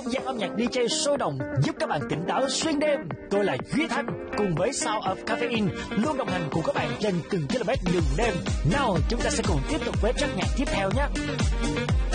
gian âm nhạc DJ sôi động giúp các bạn tỉnh táo xuyên đêm. Tôi là Duy Thanh cùng với Sound of Caffeine luôn đồng hành cùng các bạn trên từng km đường đêm. Nào chúng ta sẽ cùng tiếp tục với track nhạc tiếp theo nhé.